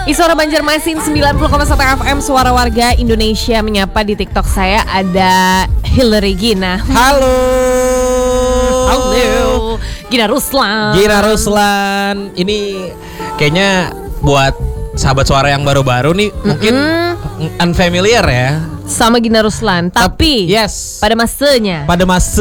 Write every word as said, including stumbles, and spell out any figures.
Istora Banjarmasin sembilan puluh koma satu F M, suara warga Indonesia menyapa. Di TikTok saya ada Hillary Gina. Halo. Halo. Gina Ruslan. Gina Ruslan. Ini kayaknya buat sahabat suara yang baru-baru nih mm-hmm. mungkin unfamiliar ya sama Gina Ruslan, tapi yes, pada masanya pada masa